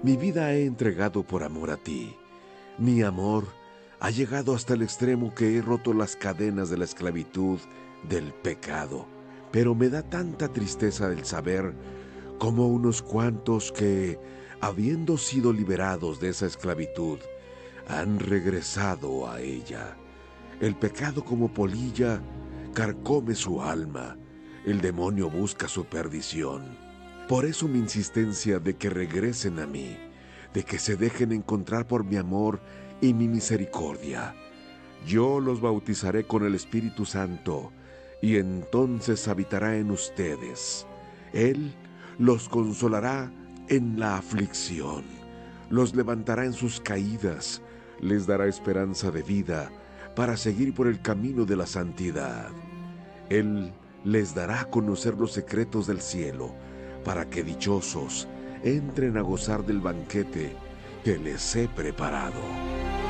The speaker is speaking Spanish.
Mi vida he entregado por amor a ti. Mi amor ha llegado hasta el extremo que he roto las cadenas de la esclavitud del pecado. Pero me da tanta tristeza el saber cómo unos cuantos que, habiendo sido liberados de esa esclavitud, han regresado a ella. El pecado como polilla carcome su alma. El demonio busca su perdición. Por eso mi insistencia de que regresen a mí, de que se dejen encontrar por mi amor y mi misericordia. Yo los bautizaré con el Espíritu Santo, y entonces habitará en ustedes. Él los consolará en la aflicción, los levantará en sus caídas, les dará esperanza de vida para seguir por el camino de la santidad. Él les dará a conocer los secretos del cielo, para que dichosos entren a gozar del banquete que les he preparado.